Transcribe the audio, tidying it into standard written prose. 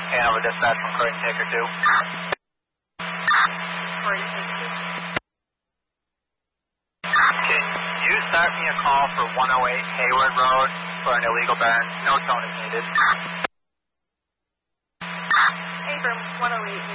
Hanover dispatch from Croydon Taker 2. Croydon Taker 2. Can you start me a call for 108 Hayward Road for an illegal burn? No tone is needed. Abram, 108